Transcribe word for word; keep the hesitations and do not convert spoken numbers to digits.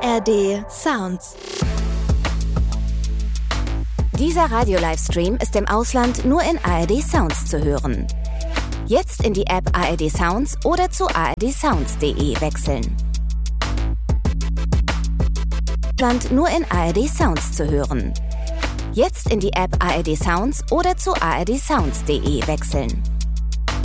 A R D Sounds. Dieser Radio-Livestream ist im Ausland nur in A R D Sounds zu hören. Jetzt in die App A R D Sounds oder zu a r d sounds punkt d e wechseln. Land nur in A R D Sounds zu hören. Jetzt in die App A R D Sounds oder zu a r d sounds punkt d e wechseln.